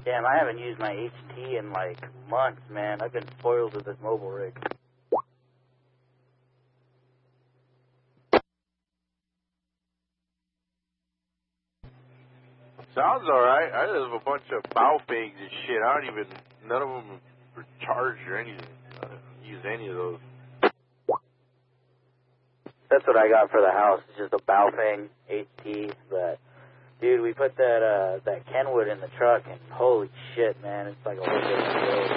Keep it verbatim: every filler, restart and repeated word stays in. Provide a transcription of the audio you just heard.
Damn, I haven't used my H T in like months, man. I've been spoiled with this mobile rig. Sounds alright. I have a bunch of bow figs and shit. I don't even, none of them are charged or anything. I don't use any of those. That's what I got for the house. It's just a Baofeng H T. But, dude, we put that uh, that Kenwood in the truck, and holy shit, man, it's like a whole different world.